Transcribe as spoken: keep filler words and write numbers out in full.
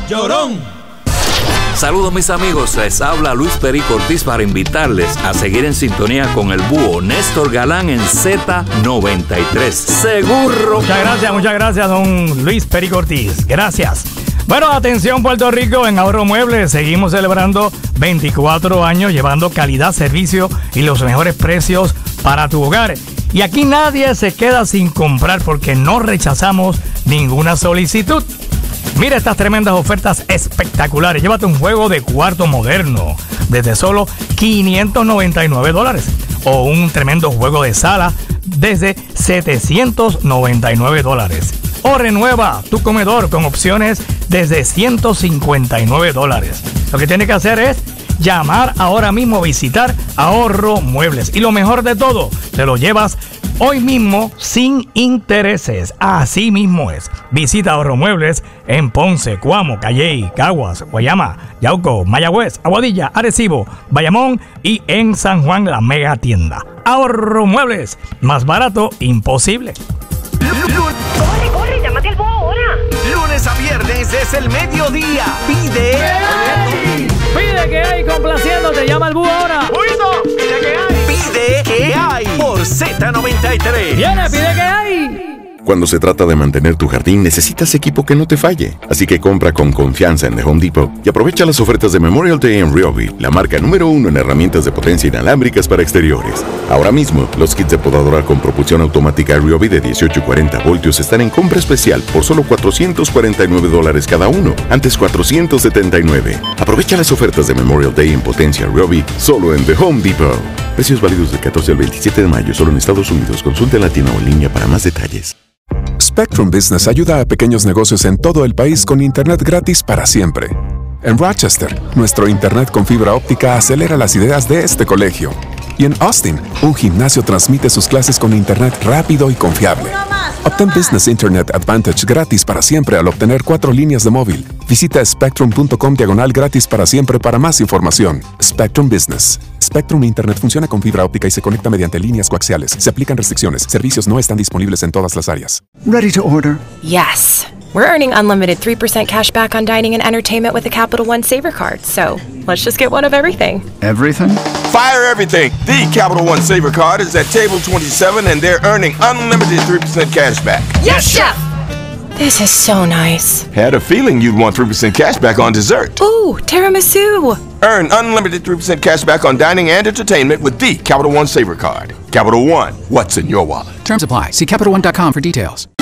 Llorón. Saludos mis amigos, les habla Luis Perico Ortiz para invitarles a seguir en sintonía con el búho Néstor Galán en Z noventa y tres. Seguro. Muchas gracias, muchas gracias, don Luis Perico Ortiz. Gracias. Bueno, atención Puerto Rico, en Ahorro Muebles seguimos celebrando veinticuatro años llevando calidad, servicio y los mejores precios para tu hogar. Y aquí nadie se queda sin comprar porque no rechazamos ninguna solicitud. Mira estas tremendas ofertas espectaculares. Llévate un juego de cuarto moderno desde solo quinientos noventa y nueve dólares. O un tremendo juego de sala desde setecientos noventa y nueve dólares. O renueva tu comedor con opciones desde ciento cincuenta y nueve dólares. Lo que tienes que hacer es llamar ahora mismo a visitar Ahorro Muebles. Y lo mejor de todo, te lo llevas hoy mismo sin intereses. Así mismo es. Visita Ahorro Muebles en Ponce, Cuamo, Calley, Caguas, Guayama, Yauco, Mayagüez, Aguadilla, Arecibo, Bayamón y en San Juan, la mega tienda. Ahorro Muebles, más barato imposible. Corre, corre, llámate al búho ahora. Lunes a viernes es el mediodía. Pide. ¡Hey! Pide que hay complaciéndote. Llama al búho ahora. ¡Oído! Pide que hay. Pide que hay por Z noventa y tres. Viene, pide que hay. Cuando se trata de mantener tu jardín, necesitas equipo que no te falle. Así que compra con confianza en The Home Depot y aprovecha las ofertas de Memorial Day en Ryobi, la marca número uno en herramientas de potencia inalámbricas para exteriores. Ahora mismo, los kits de podadora con propulsión automática Ryobi de dieciocho y cuarenta voltios están en compra especial por solo cuatrocientos cuarenta y nueve dólares cada uno, antes cuatrocientos setenta y nueve. Aprovecha las ofertas de Memorial Day en potencia Ryobi solo en The Home Depot. Precios válidos del catorce al veintisiete de mayo solo en Estados Unidos. Consulte en la tienda o en línea para más detalles. Spectrum Business ayuda a pequeños negocios en todo el país con internet gratis para siempre. En Rochester, nuestro internet con fibra óptica acelera las ideas de este colegio. Y en Austin, un gimnasio transmite sus clases con internet rápido y confiable. Obtén Business Internet Advantage gratis para siempre al obtener cuatro líneas de móvil. Visita spectrum punto com diagonal gratis para siempre para más información. Spectrum Business. Spectrum Internet funciona con fibra óptica y se conecta mediante líneas coaxiales. Se aplican restricciones. Servicios no están disponibles en todas las áreas. Ready to order? Yes. We're earning unlimited three percent cash back on dining and entertainment with the Capital One Saver Card. So let's just get one of everything. Everything? Fire everything. The Capital One Saver Card is at table twenty-seven and they're earning unlimited three percent cash back. Yes, Chef! This is so nice. Had a feeling you'd want three percent cash back on dessert. Ooh, tiramisu. Earn unlimited three percent cash back on dining and entertainment with the Capital One Saver Card. Capital One, what's in your wallet? Terms apply. See Capital One dot com for details.